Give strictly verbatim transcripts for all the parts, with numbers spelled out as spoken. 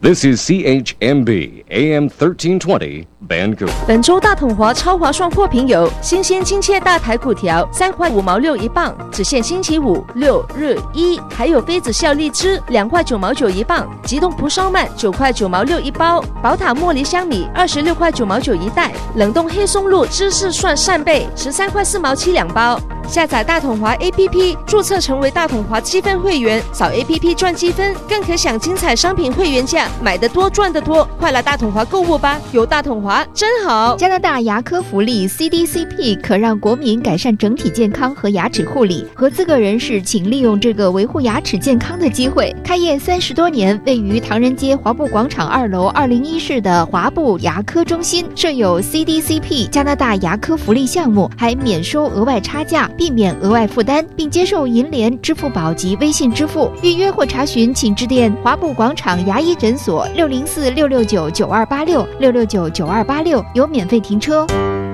This is C H M B A M thirteen twenty Vancouver。 本周大统华超划算货品有新鲜亲切大台骨条三块五毛六一磅，只限星期五、六、日、一，还有妃子笑荔枝两块九毛九一磅，急冻蒲烧鳗九块九毛六一包，宝塔茉莉香米二十六块九毛九一袋，冷冻黑松露芝士蒜扇贝十三块四毛七两包。下载大统华 A P P， 注册成为大统华积分会员，扫 A P P 赚积分，更可享精彩商品会员价，买得多赚得多，快来大统华购物吧！有大统华真好。 加拿大牙科福利 C D C P 可让国民改善整体健康和牙齿护理，合资格人士请利用这个维护牙齿健康的机会。开业三十多年，位于唐人街华埠广场二楼二零一室的华埠牙科中心设有 C D C P 加拿大牙科福利项目，还免收额外差价，避免额外负担，并接受银联、支付宝及微信支付。预约或查询请致电华埠广场牙医诊所六零四六六九九二八六六六九九二八六，有免费停车。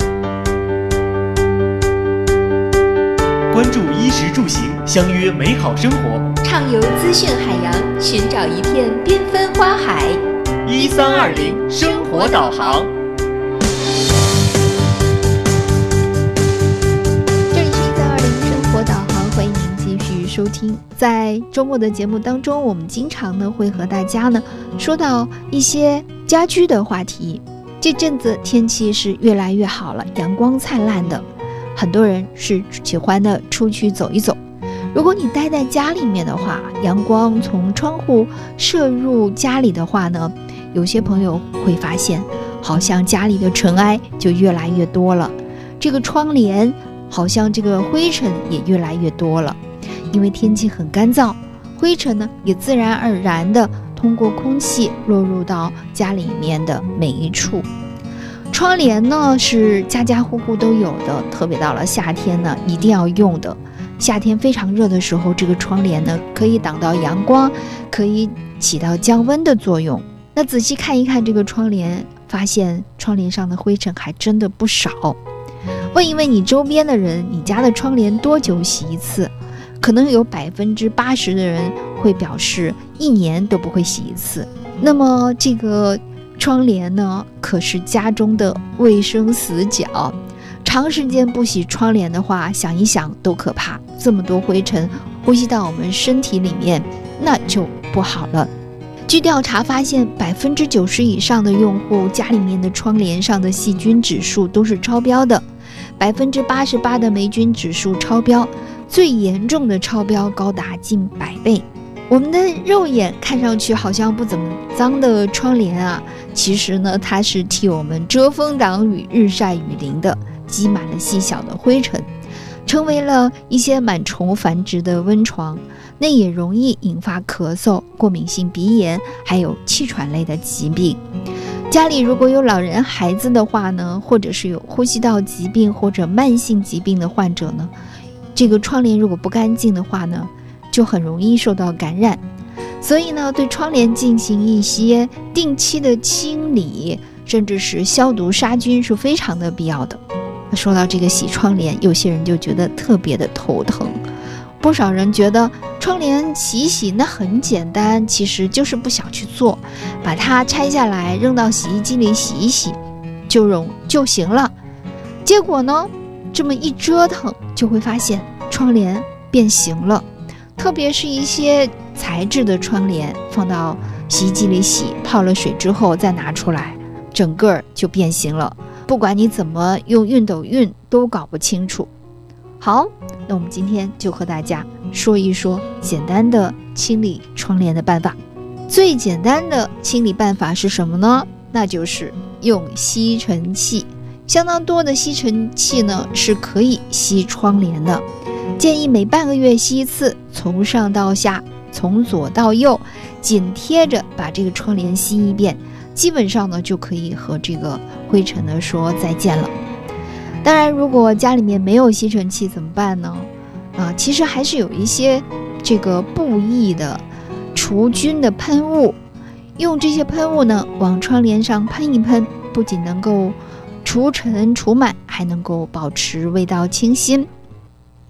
关注衣食住行，相约美好生活， 畅游资讯海洋，寻找一片缤纷花海。 一三二零生活导航。 收听在周末的节目当中，我们经常呢会和大家呢说到一些家居的话题。这阵子天气是越来越好了，阳光灿烂的，很多人是喜欢的出去走一走。如果你待在家里面的话，阳光从窗户射入家里的话呢，有些朋友会发现好像家里的尘埃就越来越多了，这个窗帘好像这个灰尘也越来越多了。因为天气很干燥，灰尘呢也自然而然的通过空气落入到家里面的每一处。窗帘呢是家家户户都有的，特别到了夏天呢一定要用的。夏天非常热的时候，这个窗帘呢可以挡到阳光，可以起到降温的作用。那仔细看一看这个窗帘，发现窗帘上的灰尘还真的不少。问一问你周边的人，你家的窗帘多久洗一次？可能有百分之八十的人会表示一年都不会洗一次。那么这个窗帘呢，可是家中的卫生死角。长时间不洗窗帘的话，想一想都可怕。这么多灰尘呼吸到我们身体里面，那就不好了。据调查发现，百分之九十以上的用户家里面的窗帘上的细菌指数都是超标的，百分之八十八的霉菌指数超标。最严重的超标高达近百倍。我们的肉眼看上去好像不怎么脏的窗帘啊，其实呢，它是替我们遮风挡雨、日晒雨淋的，积满了细小的灰尘，成为了一些螨虫繁殖的温床。那也容易引发咳嗽、过敏性鼻炎，还有气喘类的疾病。家里如果有老人、孩子的话呢，或者是有呼吸道疾病或者慢性疾病的患者呢，这个窗帘如果不干净的话呢，就很容易受到感染。所以呢，对窗帘进行一些定期的清理，甚至是消毒杀菌是非常的必要的。说到这个洗窗帘，有些人就觉得特别的头疼。不少人觉得窗帘洗一洗那很简单，其实就是不想去做，把它拆下来扔到洗衣机里洗一洗就容就行了。结果呢，这么一折腾，就会发现窗帘变形了。特别是一些材质的窗帘，放到洗衣机里洗，泡了水之后再拿出来，整个就变形了。不管你怎么用熨斗熨，都搞不清楚。好，那我们今天就和大家说一说简单的清理窗帘的办法。最简单的清理办法是什么呢？那就是用吸尘器。相当多的吸尘器呢是可以吸窗帘的，建议每半个月吸一次，从上到下，从左到右，紧贴着把这个窗帘吸一遍，基本上呢就可以和这个灰尘呢说再见了。当然，如果家里面没有吸尘器怎么办呢？啊，其实还是有一些这个布艺的除菌的喷雾，用这些喷雾呢往窗帘上喷一喷，不仅能够除尘除螨，还能够保持味道清新。